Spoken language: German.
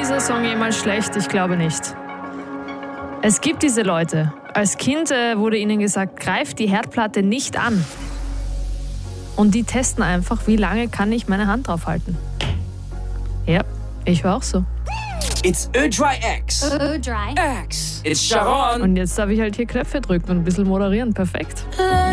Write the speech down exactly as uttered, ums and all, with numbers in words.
dieser Song jemals schlecht? Ich glaube nicht. Es gibt diese Leute. Als Kind äh, wurde ihnen gesagt, greift die Herdplatte nicht an. Und die testen einfach, wie lange kann ich meine Hand drauf halten. Ja, ich war auch so. It's Ö-Dry X. Ö-Dry X. It's Sharon. Und jetzt darf ich halt hier Knöpfe drücken und ein bisschen moderieren. Perfekt.